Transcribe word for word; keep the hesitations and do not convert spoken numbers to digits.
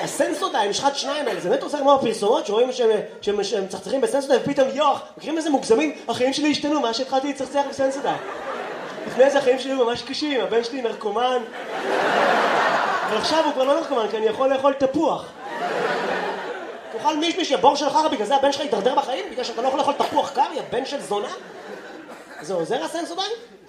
הסנסודיים, משחת שניים האלה, זה באמת עושה כמו הפרסומות שרואים שהם מצחצחים בסנסודיים ופתאום יוח, מכירים איזה מוגזמים? החיים שלי השתנו, מה שהתחלתי לצחצח בסנסודיים. לפני זה החיים שלי היו ממש קשים, הבן שלי נרקומן. אבל עכשיו הוא כבר לא נרקומן, כי אני יכול לאכול תפוח. תאכל מישמיש, הבור שלך, בגלל זה הבן שלך ידרדר בחיים, בגלל שאתה לא יכול לאכול תפוח קר, יא בן של זונה? זה עוזר הסנסודיים?